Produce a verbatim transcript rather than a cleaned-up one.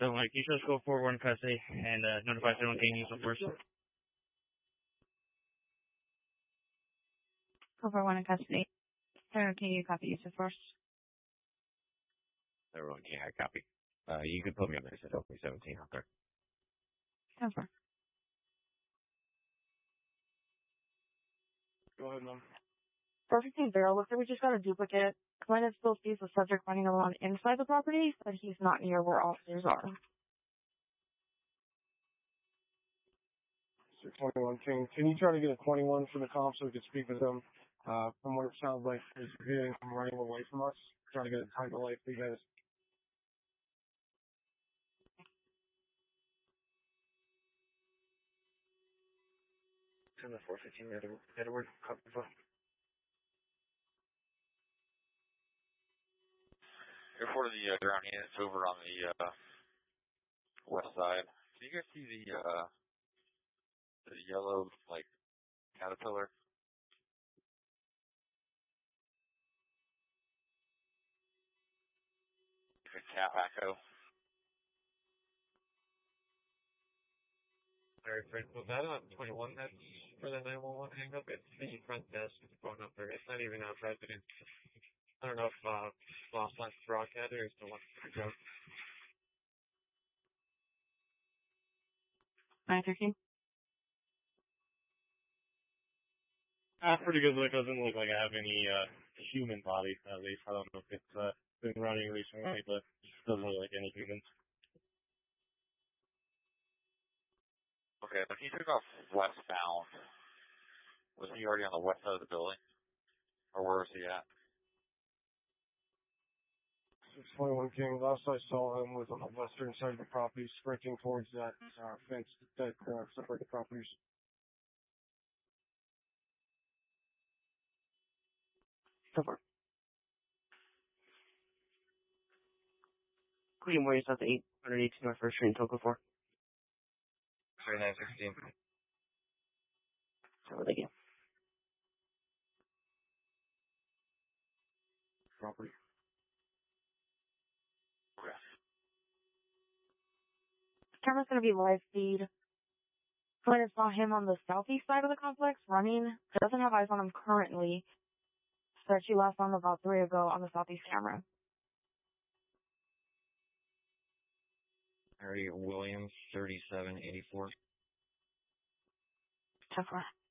So, like, you should go forward in custody and uh, notify someone can use it first. Go for one in custody. Sir, can you copy Yusuf first? Everyone can have a copy. Uh, you can put me on there. It says Oakley seventeen out there. Go for. Go ahead, ma'am. Perfect Team Barrel, looks like we just got a duplicate. Client still sees the subject running around inside the property, but he's not near where officers are. twenty-one King, can you try to get a twenty-one from the cops so we can speak with them? Uh, from what it sounds like, he's getting him running away from us. Trying to get a tight life for you guys. Turn the four fifteen Edward, copy for. Before the uh, ground units over on the uh, west side, can you guys see the uh, the yellow like caterpillar? Like a cat echo. Alright, Fred, was that on twenty-one that's for the nine one one hang up? It's the front desk phone number. It's not even our president. I don't know if uh, Lost Lines broadcaster is the one for the joke. nine thirteen? Ah, pretty good. It doesn't look like I have any uh, human body, at least. I don't know if it's uh, been running recently, but it doesn't look like any humans. Okay, if he took off westbound, was he already on the west side of the building? Or where was he at? six twenty-one King, last I saw him was on the western side of the property, sprinting towards that uh, fence that uh, separate the properties. Cover. Queen Warriors at the eight eighteen North First Street in Toco four. Sorry, nine sixteen. So, thank you. Property. Okay. Camera's gonna be live feed. Client saw him on the southeast side of the complex running. Doesn't have eyes on him currently. Said she last saw him about three ago on the southeast camera. Harry Williams, thirty-seven eighty-four. ten four.